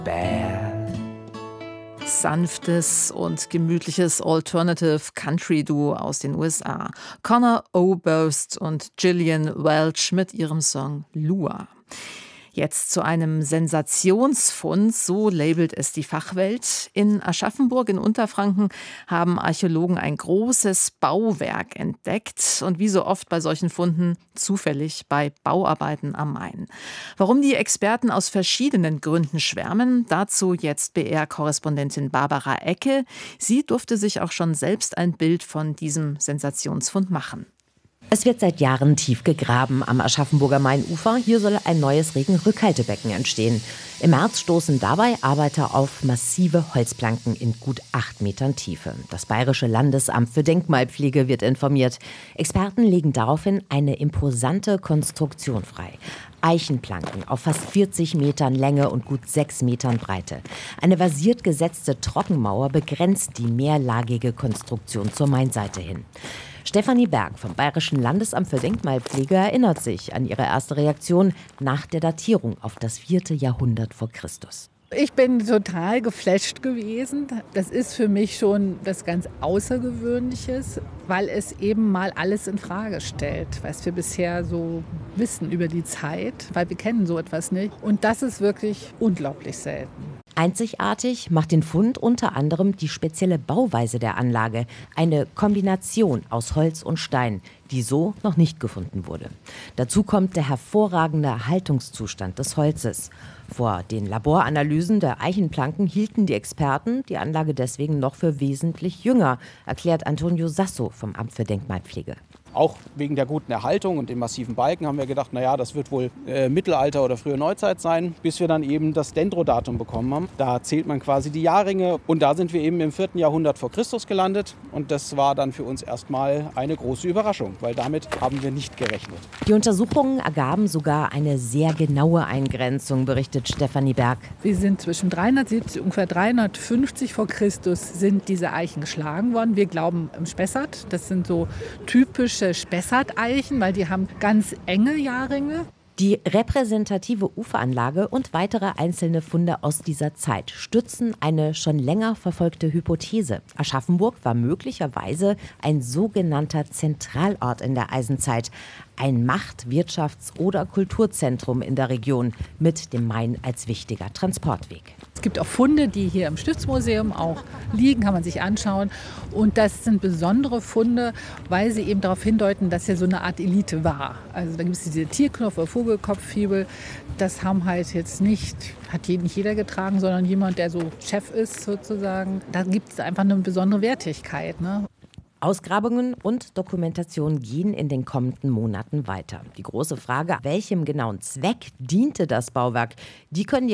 Sanftes und gemütliches Alternative Country Duo aus den USA. Conor Oberst und Gillian Welch mit ihrem Song Lua. Jetzt zu einem Sensationsfund, so labelt es die Fachwelt. In Aschaffenburg in Unterfranken haben Archäologen ein großes Bauwerk entdeckt und wie so oft bei solchen Funden zufällig bei Bauarbeiten am Main. Warum die Experten aus verschiedenen Gründen schwärmen, dazu jetzt BR-Korrespondentin Barbara Ecke. Sie durfte sich auch schon selbst ein Bild von diesem Sensationsfund machen. Es wird seit Jahren tief gegraben am Aschaffenburger Mainufer. Hier soll ein neues Regenrückhaltebecken entstehen. Im März stoßen dabei Arbeiter auf massive Holzplanken in gut 8 Metern Tiefe. Das Bayerische Landesamt für Denkmalpflege wird informiert. Experten legen daraufhin eine imposante Konstruktion frei. Eichenplanken auf fast 40 Metern Länge und gut 6 Metern Breite. Eine versiert gesetzte Trockenmauer begrenzt die mehrlagige Konstruktion zur Mainseite hin. Stefanie Berg vom Bayerischen Landesamt für Denkmalpflege erinnert sich an ihre erste Reaktion nach der Datierung auf das 4. Jahrhundert vor Christus. Ich bin total geflasht gewesen. Das ist für mich schon was ganz Außergewöhnliches, weil es eben mal alles in Frage stellt, was wir bisher so wissen über die Zeit, weil wir kennen so etwas nicht. Und das ist wirklich unglaublich selten. Einzigartig macht den Fund unter anderem die spezielle Bauweise der Anlage, eine Kombination aus Holz und Stein, die so noch nicht gefunden wurde. Dazu kommt der hervorragende Erhaltungszustand des Holzes. Vor den Laboranalysen der Eichenplanken hielten die Experten die Anlage deswegen noch für wesentlich jünger, erklärt Antonio Sasso vom Amt für Denkmalpflege. Auch wegen der guten Erhaltung und den massiven Balken haben wir gedacht, naja, das wird wohl Mittelalter oder frühe Neuzeit sein, bis wir dann eben das Dendrodatum bekommen haben. Da zählt man quasi die Jahrringe und da sind wir eben im 4. Jahrhundert vor Christus gelandet und das war dann für uns erstmal eine große Überraschung, weil damit haben wir nicht gerechnet. Die Untersuchungen ergaben sogar eine sehr genaue Eingrenzung, berichtet Stefanie Berg. Wir sind zwischen 370 und ungefähr 350 vor Christus sind diese Eichen geschlagen worden. Wir glauben im Spessart, das sind so typische Spessart-Eichen, weil die haben ganz enge Jahrringe. Die repräsentative Uferanlage und weitere einzelne Funde aus dieser Zeit stützen eine schon länger verfolgte Hypothese. Aschaffenburg war möglicherweise ein sogenannter Zentralort in der Eisenzeit. Ein Macht-, Wirtschafts- oder Kulturzentrum in der Region mit dem Main als wichtiger Transportweg. Es gibt auch Funde, die hier im Stiftsmuseum auch liegen, kann man sich anschauen. Und das sind besondere Funde, weil sie eben darauf hindeuten, dass hier so eine Art Elite war. Also da gibt es diese Tierknopf- oder Vogelkopffibel. Das haben halt jetzt nicht jeder getragen, sondern jemand, der so Chef ist sozusagen. Da gibt es einfach eine besondere Wertigkeit, ne? Ausgrabungen und Dokumentation gehen in den kommenden Monaten weiter. Die große Frage, welchem genauen Zweck diente das Bauwerk, die können die